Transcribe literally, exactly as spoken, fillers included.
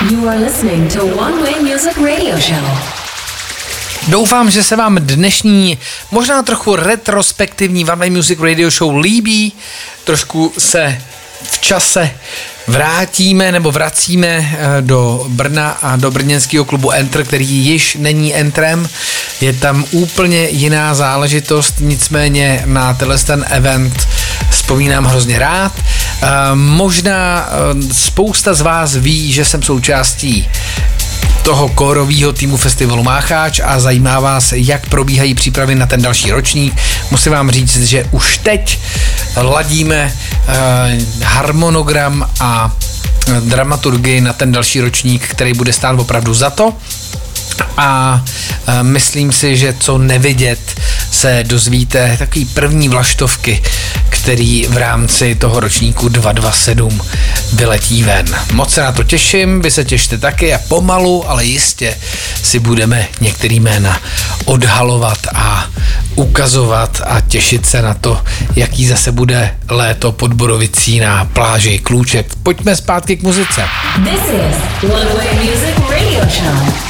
You are listening to One Way Music Radio Show. Doufám, že se vám dnešní, možná trochu retrospektivní One Way Music Radio Show líbí. Trošku se v čase vrátíme nebo vracíme do Brna a do brněnského klubu Enter, který již není Entrem. Je tam úplně jiná záležitost, nicméně na tenhle ten event vzpomínám hrozně rád. Možná spousta z vás ví, že jsem součástí toho kórového týmu festivalu Mácháč a zajímá vás, jak probíhají přípravy na ten další ročník. Musím vám říct, že už teď ladíme eh, harmonogram a dramaturgii na ten další ročník, který bude stát opravdu za to. A e, myslím si, že co nevidět, se dozvíte takový první vlaštovky, který v rámci toho ročníku dva dvacet sedm vyletí ven. Moc se na to těším, vy se těšte taky a pomalu, ale jistě si budeme některý jména odhalovat a ukazovat a těšit se na to, jaký zase bude léto pod Borovicí na pláži Kluček. Pojďme zpátky k muzice. This is One Way Music Radio Show.